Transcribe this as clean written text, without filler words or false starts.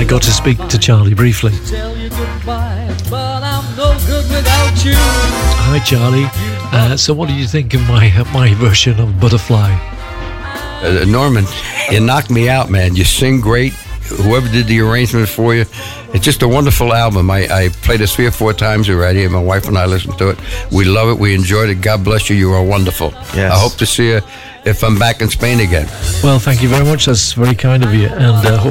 I got to speak to Charlie briefly. Hi, Charlie. So what do you think of my version of Butterfly? Norman, you knocked me out, man. You sing great. Whoever did the arrangement for you, it's just a wonderful album. I played it 3 or 4 times already, and my wife and I listened to it. We love it. We enjoyed it. God bless you. You are wonderful. Yes. I hope to see you if I'm back in Spain again. Well, thank you very much. That's very kind of you, and hope